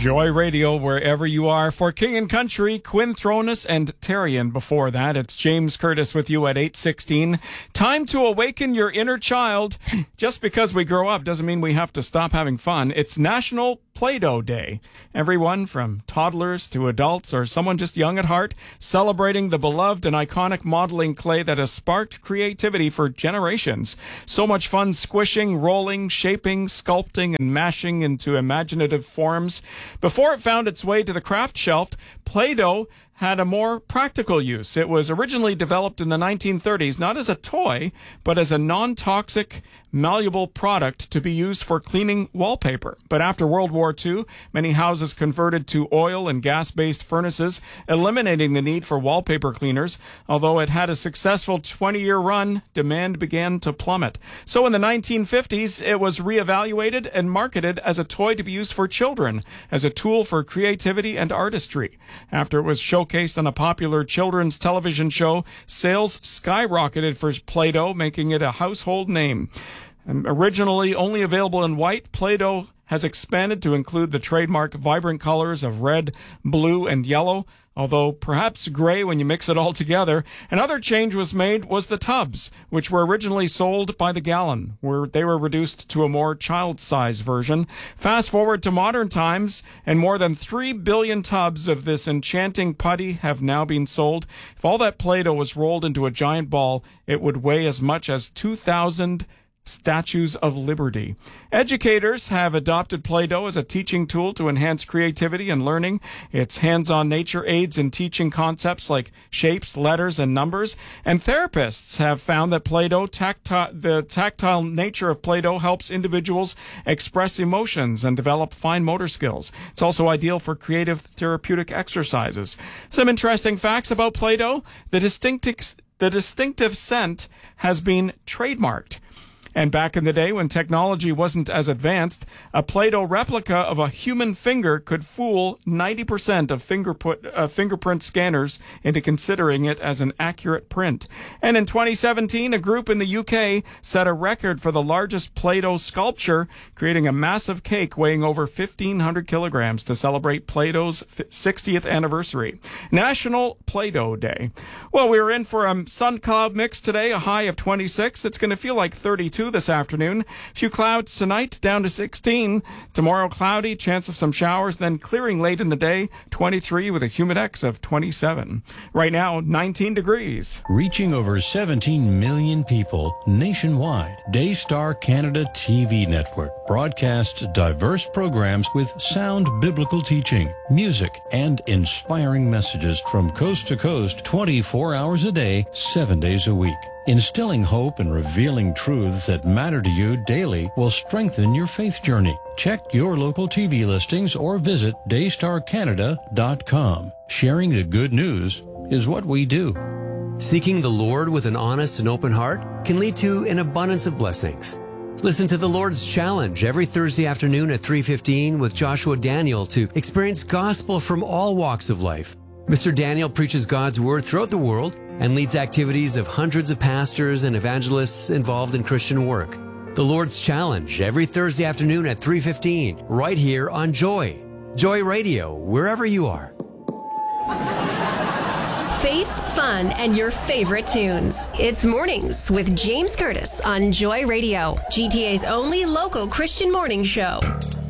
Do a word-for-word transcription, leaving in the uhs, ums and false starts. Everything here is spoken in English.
Joy Radio, wherever you are. For King and Country, Quinn Thronus and Terrian. Before that, it's James Curtis with you at eight sixteen. Time to awaken your inner child. Just because we grow up doesn't mean we have to stop having fun. It's National Play-Doh Day. Everyone from toddlers to adults or someone just young at heart celebrating the beloved and iconic modeling clay that has sparked creativity for generations. So much fun squishing, rolling, shaping, sculpting, and mashing into imaginative forms. Before it found its way to the craft shelf, Play-Doh had a more practical use. It was originally developed in the nineteen thirties, not as a toy, but as a non-toxic, malleable product to be used for cleaning wallpaper. But after World War Two, many houses converted to oil and gas-based furnaces, eliminating the need for wallpaper cleaners. Although it had a successful twenty-year run, demand began to plummet. So in the nineteen fifties, it was reevaluated and marketed as a toy to be used for children, as a tool for creativity and artistry. After it was showcased on a popular children's television show, sales skyrocketed for Play-Doh, making it a household name. Um, originally only available in white, Play-Doh has expanded to include the trademark vibrant colors of red, blue, and yellow, although perhaps gray when you mix it all together. Another change was made was the tubs, which were originally sold by the gallon, where they were reduced to a more child-size version. Fast forward to modern times, and more than three billion tubs of this enchanting putty have now been sold. If all that Play-Doh was rolled into a giant ball, it would weigh as much as two thousand Statues of Liberty. Educators have adopted Play-Doh as a teaching tool to enhance creativity and learning. Its hands-on nature aids in teaching concepts like shapes, letters, and numbers. And therapists have found that Play-Doh, tactile, the tactile nature of Play-Doh helps individuals express emotions and develop fine motor skills. It's also ideal for creative therapeutic exercises. Some interesting facts about Play-Doh. The distinctive, the distinctive scent has been trademarked. And back in the day when technology wasn't as advanced, a Play-Doh replica of a human finger could fool ninety percent of fingerprint, uh, fingerprint scanners into considering it as an accurate print. And in twenty seventeen, a group in the U K set a record for the largest Play-Doh sculpture, creating a massive cake weighing over fifteen hundred kilograms to celebrate Play-Doh's sixtieth anniversary. National Play-Doh Day. Well, we were in for a sun-cloud mix today, a high of twenty-six. It's going to feel like thirty-two this afternoon. A few clouds tonight, down to sixteen. Tomorrow, cloudy, chance of some showers, then clearing late in the day, twenty-three with a humidex of twenty-seven. Right now, nineteen degrees. Reaching over seventeen million people nationwide, Daystar Canada T V Network broadcasts diverse programs with sound biblical teaching, music, and inspiring messages from coast to coast, twenty-four hours a day, seven days a week. Instilling hope and revealing truths that matter to you daily will strengthen your faith journey. Check your local T V listings or visit daystar canada dot com. Sharing the good news is what we do. Seeking the Lord with an honest and open heart can lead to an abundance of blessings. Listen to the Lord's Challenge every Thursday afternoon at three fifteen with Joshua Daniel to experience gospel from all walks of life. Mister Daniel preaches God's Word throughout the world and leads activities of hundreds of pastors and evangelists involved in Christian work. The Lord's Challenge every Thursday afternoon at three fifteen, right here on Joy. Joy Radio, wherever you are. Faith, fun, and your favorite tunes. It's Mornings with James Curtis on Joy Radio, G T A's only local Christian morning show.